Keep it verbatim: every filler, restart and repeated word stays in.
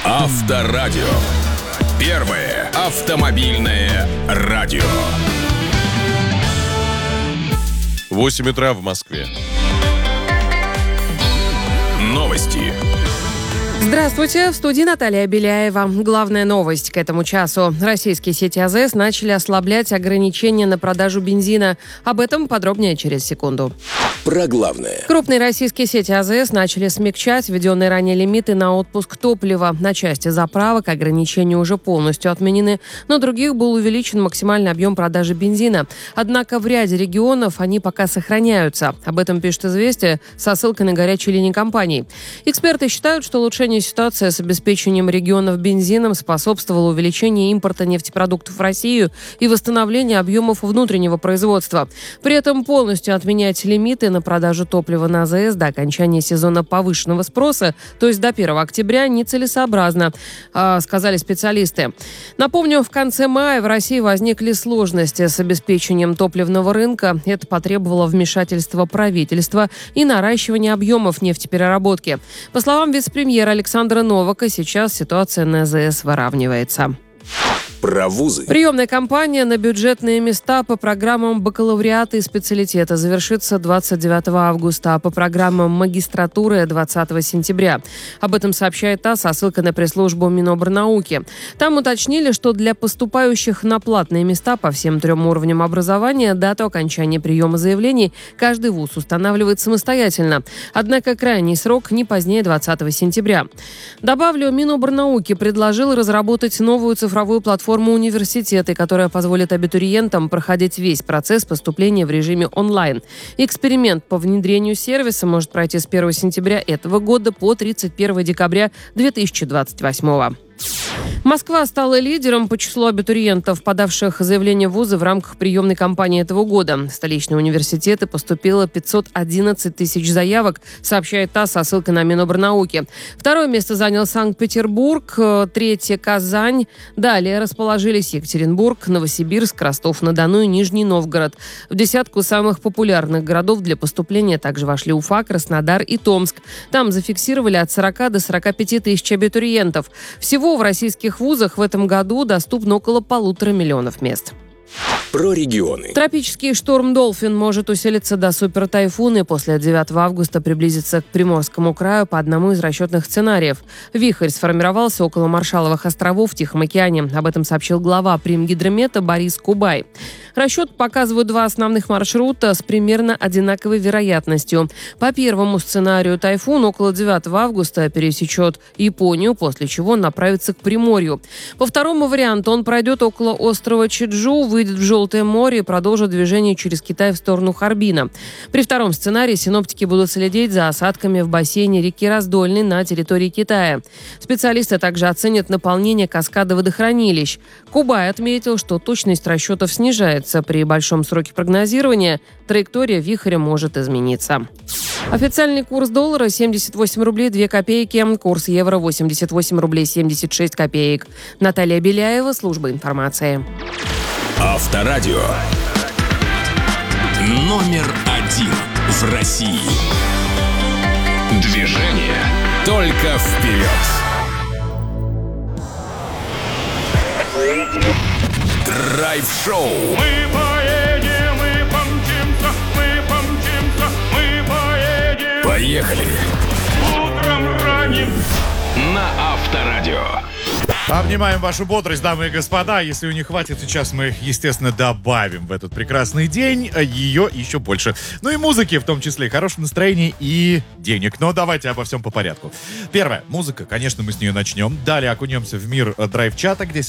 Авторадио. Первое автомобильное радио. восемь утра в Москве. Новости. Здравствуйте, в студии Наталья Беляева. Главная новость к этому часу. Российские сети АЗС начали ослаблять ограничения на продажу бензина. Об этом подробнее через секунду. Про главное. Крупные российские сети АЗС начали смягчать введенные ранее лимиты на отпуск топлива. На части заправок ограничения уже полностью отменены, но других был увеличен максимальный объем продажи бензина. Однако в ряде регионов они пока сохраняются. Об этом пишет «Известия» со ссылкой на горячие линии компаний. Эксперты считают, что улучшение ситуации с обеспечением регионов бензином способствовало увеличению импорта нефтепродуктов в Россию и восстановлению объемов внутреннего производства. При этом полностью отменять лимиты на продажу топлива на АЗС до окончания сезона повышенного спроса, то есть до первого октября, нецелесообразно, сказали специалисты. Напомню, в конце мая в России возникли сложности с обеспечением топливного рынка. Это потребовало вмешательства правительства и наращивания объемов нефтепереработки. По словам вице-премьера Александра Новака, сейчас ситуация на АЗС выравнивается. Про вузы. Приемная кампания на бюджетные места по программам бакалавриата и специалитета завершится двадцать девятого августа, а по программам магистратуры двадцатого сентября. Об этом сообщает ТАСС со ссылкой на пресс-службу Минобрнауки. Там уточнили, что для поступающих на платные места по всем трем уровням образования дату окончания приема заявлений каждый вуз устанавливает самостоятельно. Однако крайний срок не позднее двадцатого сентября. Добавлю, Минобрнауки предложил разработать новую цифровую платформу форму университета, которая позволит абитуриентам проходить весь процесс поступления в режиме онлайн. Эксперимент по внедрению сервиса может пройти с первого сентября этого года по тридцать первого декабря две тысячи двадцать восьмого. Москва стала лидером по числу абитуриентов, подавших заявление в вузы в рамках приемной кампании этого года. В столичные университеты поступило пятьсот одиннадцать тысяч заявок, сообщает ТАСС со ссылкой на Минобрнауки. Второе место занял Санкт-Петербург, третье – Казань. Далее расположились Екатеринбург, Новосибирск, Ростов-на-Дону и Нижний Новгород. В десятку самых популярных городов для поступления также вошли Уфа, Краснодар и Томск. Там зафиксировали от сорока до сорока пяти тысяч абитуриентов. Всего в российских вузах в этом году доступно около полутора миллионов мест. Про регионы. Тропический шторм «Долфин» может усилиться до супертайфуна и после девятого августа приблизиться к Приморскому краю по одному из расчетных сценариев. Вихрь сформировался около Маршалловых островов в Тихом океане. Об этом сообщил глава Примгидромета Борис Кубай. Расчет показывают два основных маршрута с примерно одинаковой вероятностью. По первому сценарию тайфун около девятого августа пересечет Японию, после чего направится к Приморью. По второму варианту он пройдет около острова Чеджу, выйдет в Желтое море и продолжит движение через Китай в сторону Харбина. При втором сценарии синоптики будут следить за осадками в бассейне реки Раздольной на территории Китая. Специалисты также оценят наполнение каскада водохранилищ. Кубай отметил, что точность расчетов снижается. При большом сроке прогнозирования траектория вихря может измениться. Официальный курс доллара семьдесят восемь рублей две копейки, курс евро восемьдесят восемь рублей семьдесят шесть копеек. Наталья Беляева, служба информации. Авторадио. Номер один в России. Движение только вперед. Драйв-шоу. Мы поедем, мы помчимся, мы помчимся, мы поедем. Поехали. Утром ранним. На Авторадио. Обнимаем вашу бодрость, дамы и господа. Если у них хватит, сейчас мы, естественно, добавим в этот прекрасный день ее еще больше. Ну и музыки, в том числе, хорошего настроения и денег. Но давайте обо всем по порядку. Первое. Музыка. Конечно, мы с нее начнем. Далее окунемся в мир драйв-чата, где